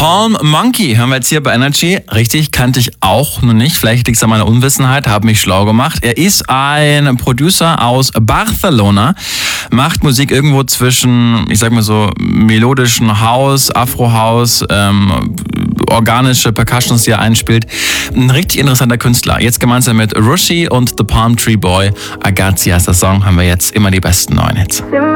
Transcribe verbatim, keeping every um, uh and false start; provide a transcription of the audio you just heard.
Palm Monkey hören wir jetzt hier bei Energy. Richtig, kannte ich auch noch nicht. Vielleicht liegt es an meiner Unwissenheit, habe mich schlau gemacht. Er ist ein Producer aus Barcelona, macht Musik irgendwo zwischen, ich sag mal so, melodischen House, Afro-House, ähm, organische Percussions, die er einspielt. Ein richtig interessanter Künstler. Jetzt gemeinsam mit Rushi und The Palm Tree Boy. Agazia ist der Song, haben wir jetzt immer die besten neuen Hits.